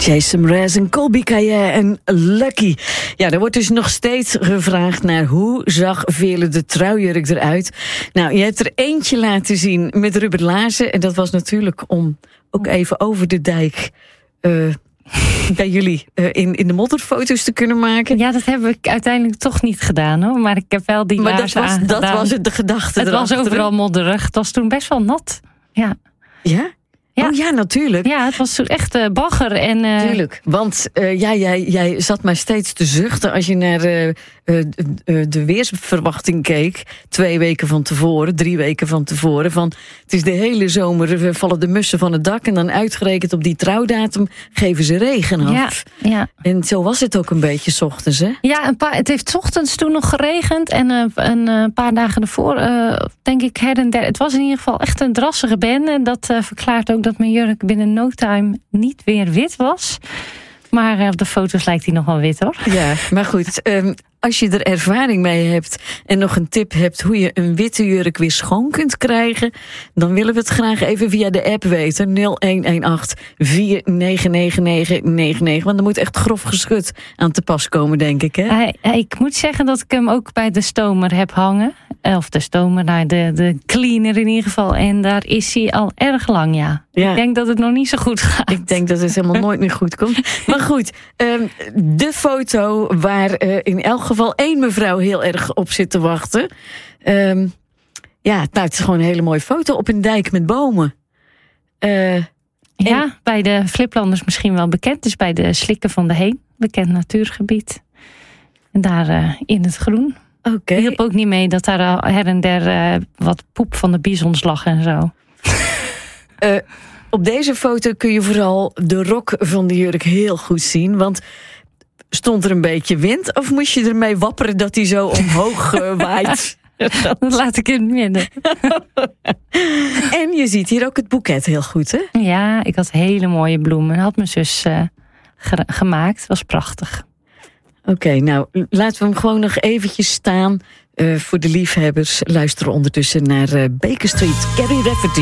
Jason Mraz en Colbie Caillat en Lucky. Ja, er wordt dus nog steeds gevraagd naar hoe zag Veerle de trouwjurk eruit. Nou, je hebt er eentje laten zien met rubberlaarzen. En dat was natuurlijk om ook even over de dijk bij jullie in de modderfoto's te kunnen maken. Ja, dat heb ik uiteindelijk toch niet gedaan, hoor. Maar ik heb wel die laarzen aangedaan. Dat was het, de gedachte Het erachter. was overal modderig. Het was toen best wel nat. Ja. Ja? Ja. Oh ja, natuurlijk. Ja, het was toen echt bagger. Tuurlijk, want jij zat maar steeds te zuchten als je naar de weersverwachting keek. 2 weken van tevoren, 3 weken van tevoren. Van, het is de hele zomer, vallen de mussen van het dak. En dan uitgerekend op die trouwdatum geven ze regen af. Ja. En zo was het ook een beetje 's ochtends, hè? Ja, het heeft 's ochtends toen nog geregend. En een paar dagen ervoor, denk ik, her en der. Het was in ieder geval echt een drassige bende. En dat verklaart ook dat mijn jurk binnen no time niet weer wit was. Maar op de foto's lijkt hij nog wel wit, hoor. Ja, maar goed, als je er ervaring mee hebt en nog een tip hebt hoe je een witte jurk weer schoon kunt krijgen, dan willen we het graag even via de app weten. 0118-4999999. Want er moet echt grof geschut aan te pas komen, denk ik, hè? Ik moet zeggen dat ik hem ook bij de stomer heb hangen. Of de stomer, de cleaner in ieder geval. En daar is hij al erg lang, ja. Ik denk dat het nog niet zo goed gaat. Ik denk dat het helemaal nooit meer goed komt. Maar goed, de foto waar in elk geval 1 mevrouw heel erg op zit te wachten. Het is gewoon een hele mooie foto op een dijk met bomen. Bij de Fliplanders misschien wel bekend. Dus bij de Slikken van de Heen. Bekend natuurgebied. En daar in het groen. Okay. Hielp ook niet mee dat daar her en der wat poep van de bisons lag en zo. Op deze foto kun je vooral de rok van de jurk heel goed zien. Want stond er een beetje wind of moest je ermee wapperen dat hij zo omhoog waait? Dat laat ik in het midden. En je ziet hier ook het boeket heel goed, hè? Ja, ik had hele mooie bloemen. Dat had mijn zus gemaakt. Was prachtig. Oké, nou, laten we hem gewoon nog eventjes staan. Voor de liefhebbers luisteren ondertussen naar Baker Street, Carrie Rafferty.